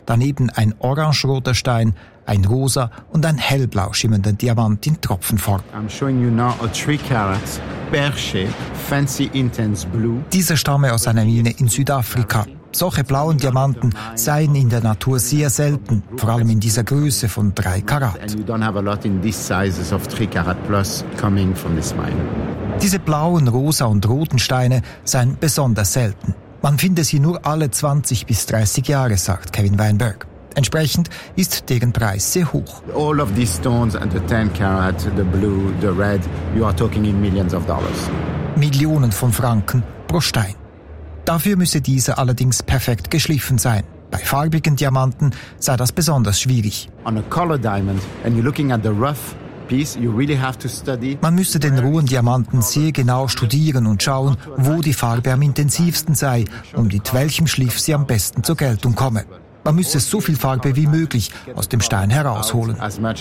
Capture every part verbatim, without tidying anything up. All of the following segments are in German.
daneben ein orangeroter Stein, ein rosa und ein hellblau schimmernder Diamant in Tropfenform. I'm showing you now a three carat pear-shaped fancy intense blue. Dieser stamme aus einer Mine in Südafrika. Solche blauen Diamanten seien in der Natur sehr selten, vor allem in dieser Größe von drei Karat. And you don't have a lot in these sizes of three carat plus coming from this mine. Diese blauen, rosa und roten Steine seien besonders selten. Man finde sie nur alle zwanzig bis dreißig Jahre, sagt Kevin Weinberg. Entsprechend ist deren Preis sehr hoch. All of these stones and the ten carat, the blue, the red, you are talking in millions of dollars. Millionen von Franken pro Stein. Dafür müsse dieser allerdings perfekt geschliffen sein. Bei farbigen Diamanten sei das besonders schwierig. On a color diamond, and you're looking at the rough piece, you really have to study. Man müsste den rohen Diamanten sehr genau studieren und schauen, wo die Farbe am intensivsten sei und mit welchem Schliff sie am besten zur Geltung komme. Man müsse so viel Farbe wie möglich aus dem Stein herausholen.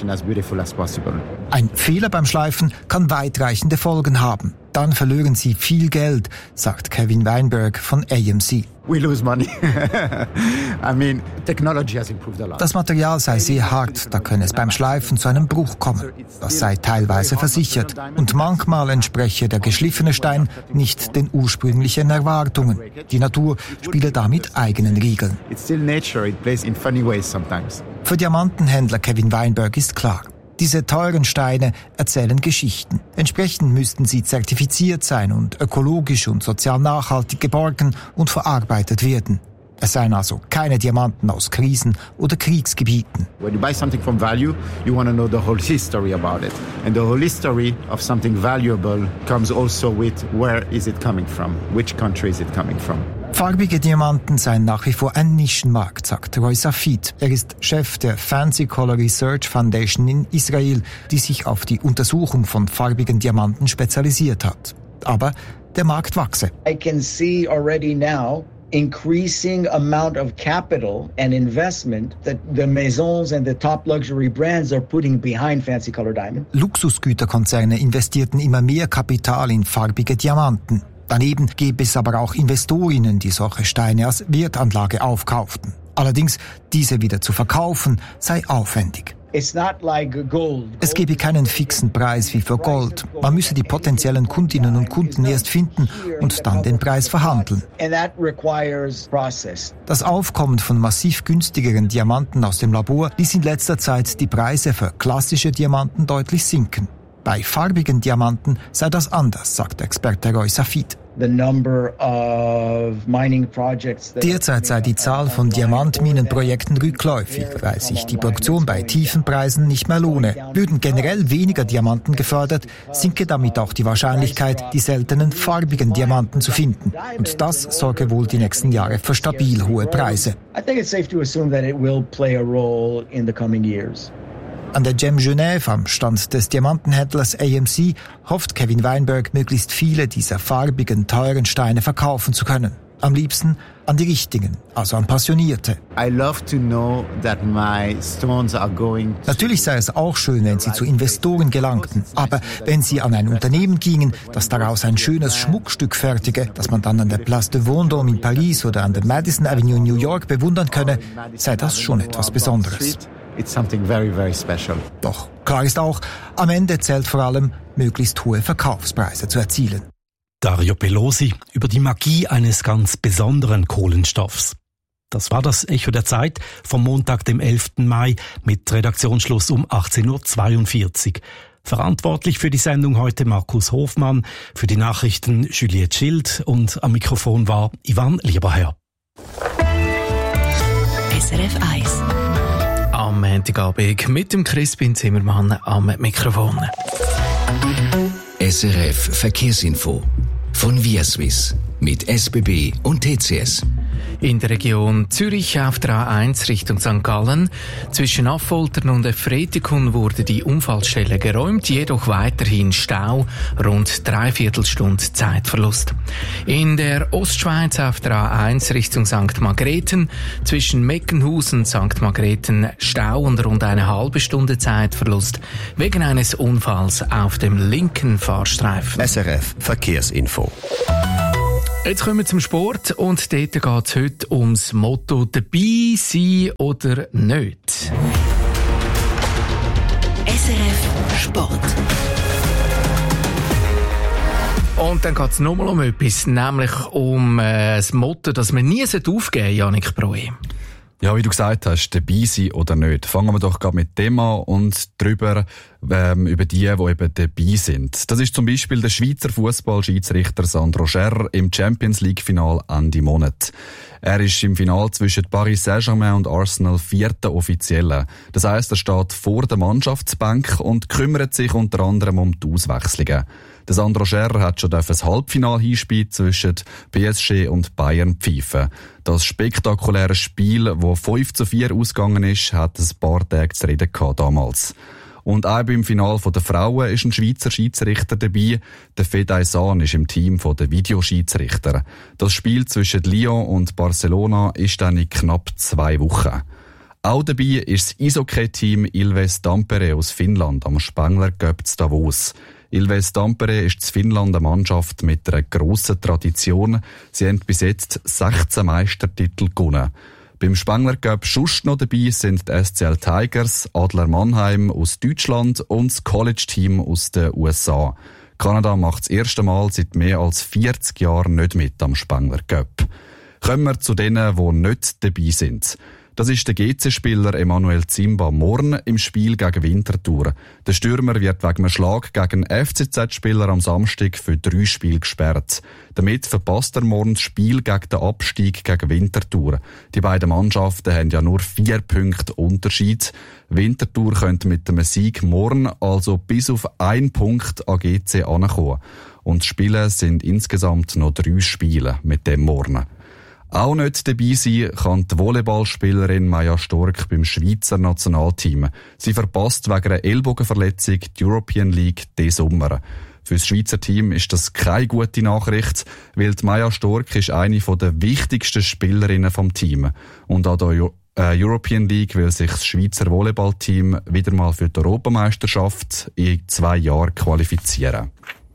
Ein Fehler beim Schleifen kann weitreichende Folgen haben. Dann verlieren sie viel Geld, sagt Kevin Weinberg von A M C. We lose money. I mean, technology has improved a lot. Das Material sei sehr hart, da könne es beim Schleifen zu einem Bruch kommen. Das sei teilweise versichert. Und manchmal entspreche der geschliffene Stein nicht den ursprünglichen Erwartungen. Die Natur spiele da mit eigenen Regeln. It's still nature, it plays in funny ways sometimes. Für Diamantenhändler Kevin Weinberg ist klar: Diese teuren Steine erzählen Geschichten. Entsprechend müssten sie zertifiziert sein und ökologisch und sozial nachhaltig geborgen und verarbeitet werden. Es seien also keine Diamanten aus Krisen- oder Kriegsgebieten. When you buy something from value, you want to know the whole history about it. And the whole history of something valuable comes also with where is it coming from? Which country is it coming from? Farbige Diamanten seien nach wie vor ein Nischenmarkt, sagt Roy Safid. Er ist Chef der Fancy Color Research Foundation in Israel, die sich auf die Untersuchung von farbigen Diamanten spezialisiert hat. Aber der Markt wachse. I can see already now increasing amount of capital and investment that the maisons and the top luxury brands are putting behind fancy color diamond. Luxusgüterkonzerne investierten immer mehr Kapital in farbige Diamanten. Daneben gäbe es aber auch Investorinnen, die solche Steine als Wertanlage aufkauften. Allerdings, diese wieder zu verkaufen, sei aufwendig. It's not like gold. Es gebe keinen fixen Preis wie für Gold. Man müsse die potenziellen Kundinnen und Kunden erst finden und dann den Preis verhandeln. Das Aufkommen von massiv günstigeren Diamanten aus dem Labor ließ in letzter Zeit die Preise für klassische Diamanten deutlich sinken. Bei farbigen Diamanten sei das anders, sagt Experte Roy Safid. Derzeit sei die Zahl von Diamantminenprojekten rückläufig, weil sich die Produktion bei tiefen Preisen nicht mehr lohne. Würden generell weniger Diamanten gefördert, sinke damit auch die Wahrscheinlichkeit, die seltenen farbigen Diamanten zu finden. Und das sorge wohl die nächsten Jahre für stabil hohe Preise. An der Gem Genève, am Stand des Diamantenhändlers A M C, hofft Kevin Weinberg, möglichst viele dieser farbigen, teuren Steine verkaufen zu können. Am liebsten an die richtigen, also an Passionierte. I love to know that my stones are going to Natürlich sei es auch schön, wenn sie zu Investoren gelangten. Aber wenn sie an ein Unternehmen gingen, das daraus ein schönes Schmuckstück fertige, das man dann an der Place de Vendôme in Paris oder an der Madison Avenue in New York bewundern könne, sei das schon etwas Besonderes. It's something very, very special. Doch klar ist auch, am Ende zählt vor allem, möglichst hohe Verkaufspreise zu erzielen. Dario Pelosi über die Magie eines ganz besonderen Kohlenstoffs. Das war das Echo der Zeit vom Montag, dem elften Mai, mit Redaktionsschluss um achtzehn Uhr zweiundvierzig. Verantwortlich für die Sendung heute Markus Hofmann, für die Nachrichten Juliette Schild und am Mikrofon war Ivan Lieberherr. S R F eins. Am Montagabend mit dem Crispin Zimmermann am Mikrofon. S R F Verkehrsinfo von ViaSwiss mit S B B und T C S. In der Region Zürich auf der A eins Richtung Sankt Gallen. Zwischen Affoltern und Efretikon wurde die Unfallstelle geräumt, jedoch weiterhin Stau, rund dreiviertel Stunde Zeitverlust. In der Ostschweiz auf der A eins Richtung Sankt Margrethen. Zwischen Meckenhausen und Sankt Margrethen Stau und rund eine halbe Stunde Zeitverlust wegen eines Unfalls auf dem linken Fahrstreifen. S R F Verkehrsinfo. Jetzt kommen wir zum Sport und dort geht es heute ums Motto «Dabei sein oder nicht». S R F Sport. Und dann geht es nochmal um etwas, nämlich um äh, das Motto, dass man nie aufgeben sollte, Yannick Broe. Ja, wie du gesagt hast, dabei sein oder nicht. Fangen wir doch gerade mit dem an und drüber, ähm, über die, die eben dabei sind. Das ist zum Beispiel der Schweizer Fußball-Schiedsrichter Sandro Scherrer im Champions-League-Final Ende Monat. Er ist im Final zwischen Paris Saint-Germain und Arsenal vierter Offizieller. Das heisst, er steht vor der Mannschaftsbank und kümmert sich unter anderem um die Auswechslungen. Der Sandro Scherrer hat schon das Halbfinal-Hinspiel zwischen P S G und Bayern pfeifen. Das spektakuläre Spiel, das fünf zu vier ausgegangen ist, hat ein paar Tage zu reden gehabt damals. Und auch beim Finale der Frauen ist ein Schweizer Schiedsrichter dabei. Der Fedai Sahn ist im Team der Videoschiedsrichter. Das Spiel zwischen Lyon und Barcelona ist dann in knapp zwei Wochen. Auch dabei ist das Eishockey-Team Ilves Tampere aus Finnland am Spengler Cup zu Davos. Ilves Tampere ist in Finnland eine Mannschaft mit einer grossen Tradition. Sie haben bis jetzt sechzehn Meistertitel gewonnen. Beim Spengler Cup sonst noch dabei sind die S C L Tigers, Adler Mannheim aus Deutschland und das College-Team aus den U S A. Kanada macht das erste Mal seit mehr als vierzig Jahren nicht mit am Spengler Cup. Kommen wir zu denen, die nicht dabei sind. Das ist der G C-Spieler Emanuel Zimba morgen im Spiel gegen Winterthur. Der Stürmer wird wegen einem Schlag gegen einen F C Z-Spieler am Samstag für drei Spiele gesperrt. Damit verpasst er morgen das Spiel gegen den Abstieg gegen Winterthur. Die beiden Mannschaften haben ja nur vier Punkte Unterschied. Winterthur könnte mit dem Sieg morgen also bis auf einen Punkt an G C ankommen. Und die Spiele sind insgesamt noch drei Spiele mit dem morgen. Auch nicht dabei sein kann die Volleyballspielerin Maja Stork beim Schweizer Nationalteam. Sie verpasst wegen einer Ellbogenverletzung die European League diesen Sommer. Für das Schweizer Team ist das keine gute Nachricht, weil die Maja Stork ist eine der wichtigsten Spielerinnen vom Team. Und an der European League will sich das Schweizer Volleyballteam wieder mal für die Europameisterschaft in zwei Jahren qualifizieren.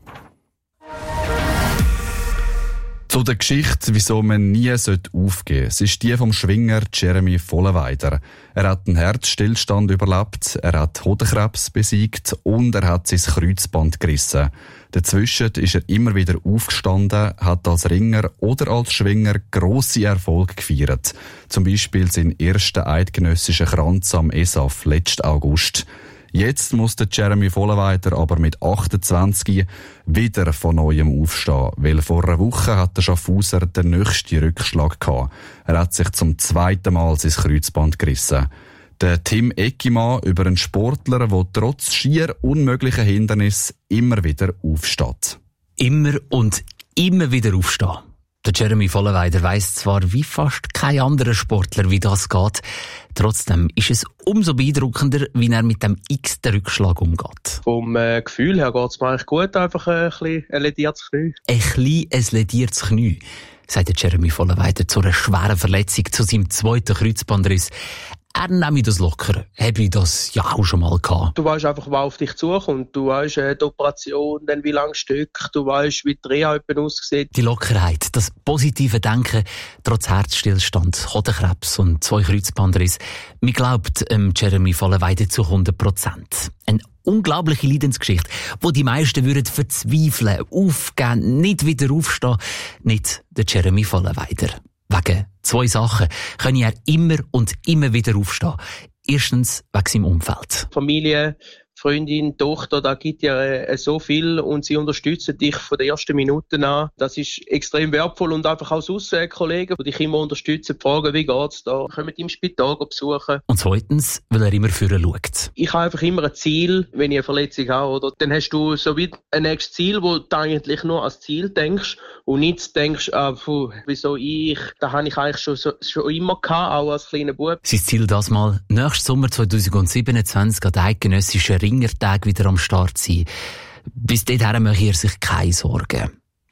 Zu der Geschichte, wieso man nie aufgeben sollte. Es ist die vom Schwinger Jeremy Vollenweider. Er hat einen Herzstillstand überlebt, er hat Hodenkrebs besiegt und er hat sein Kreuzband gerissen. Dazwischen ist er immer wieder aufgestanden, hat als Ringer oder als Schwinger grosse Erfolge gefeiert. Zum Beispiel seinen ersten eidgenössischen Kranz am E S A F letzten August. Jetzt muss der Jeremy Vollenweider aber mit achtundzwanzig wieder von neuem aufstehen, weil vor einer Woche hat der Schaffhauser den nächsten Rückschlag gehabt. Er hat sich zum zweiten Mal sein Kreuzband gerissen. Der Tim Eckimann über einen Sportler, der trotz schier unmöglichen Hindernissen immer wieder aufsteht. Immer und immer wieder aufstehen. Der Jeremy Vollenweider weiss zwar wie fast kein anderer Sportler, wie das geht. Trotzdem ist es umso beeindruckender, wie er mit dem x-ten Rückschlag umgeht. Vom äh, Gefühl her geht es mir eigentlich gut, einfach ein bisschen ein lediertes Knie. Ein bisschen ein lediertes Knie, sagt der Jeremy Vollenweider zu einer schweren Verletzung, zu seinem zweiten Kreuzbandriss. Er nehme das locker. Habe ich das ja auch schon mal gehabt. Du weißt einfach, was auf dich zukommt. Du weißt äh, die Operation, dann wie lange Stück. Du weißt, wie die Reha aussieht. Die Lockerheit, das positive Denken, trotz Herzstillstand, Hodenkrebs und zwei Kreuzbandriss. Man glaubt ähm, Jeremy Vollenweider zu hundert Prozent. Eine unglaubliche Leidensgeschichte, wo die meisten würden verzweifeln, aufgeben, nicht wieder aufstehen. Nicht der Jeremy Vollenweider. Wegen zwei Sachen kann er immer und immer wieder aufstehen. Erstens wegen seinem Umfeld. Familie, Freundin, Tochter, da gibt ja äh, so viel und sie unterstützen dich von der ersten Minute an. Das ist extrem wertvoll und einfach auch sonst äh, Kollegen, die dich immer unterstützen, fragen, wie geht's da, können wir im Spital besuchen. Und zweitens, weil er immer vorher schaut. Ich habe einfach immer ein Ziel, wenn ich eine Verletzung habe, oder? Dann hast du so wie ein nächstes Ziel, wo du eigentlich nur als Ziel denkst und nicht denkst, ah, puh, wieso ich, da habe ich eigentlich schon, so, schon immer gehabt, auch als kleiner Bub. Sein Ziel das mal, nächsten Sommer zweitausendsiebenundzwanzig an den eidgenössischen Ringertag wieder am Start sein. Bis dahin mache er sich keine Sorgen.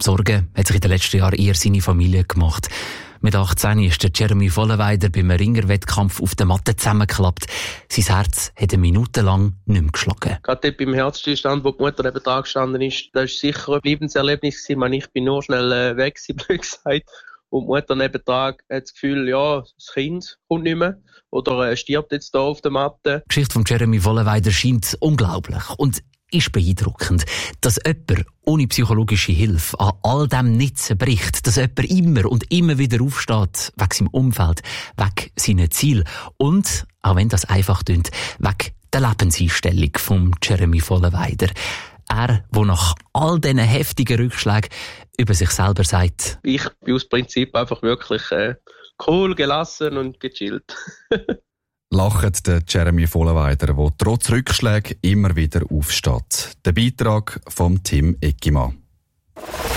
Sorgen hat sich in den letzten Jahren eher seine Familie gemacht. Mit achtzehn ist der Jeremy Vollenweider beim Ringerwettkampf auf der Matte zusammengeklappt. Sein Herz hat eine Minute lang nicht mehr geschlagen. Gerade dort beim Herzstillstand, wo die Mutter neben dran gestanden ist, das war sicher ein Lebenserlebnis gewesen. Ich, ich bin nur schnell äh, weg, blöd gesagt. Und die Mutter neben dran hat das Gefühl, ja, das Kind kommt nicht mehr. Oder äh, stirbt jetzt hier auf der Matte. Die Geschichte von Jeremy Vollenweider scheint unglaublich. Und ist beeindruckend, dass jemand ohne psychologische Hilfe an all dem nicht zerbricht, dass jemand immer und immer wieder aufsteht, wegen seinem Umfeld, wegen seinen Zielen und, auch wenn das einfach klingt, wegen der Lebenseinstellung von Jeremy Vollenweider. Er, der nach all diesen heftigen Rückschlägen über sich selber sagt: Ich bin aus Prinzip einfach wirklich äh, cool, gelassen und gechillt. Lacht der Jeremy Vollenweider, der trotz Rückschlägen immer wieder aufsteht. Der Beitrag von Tim Eckimann.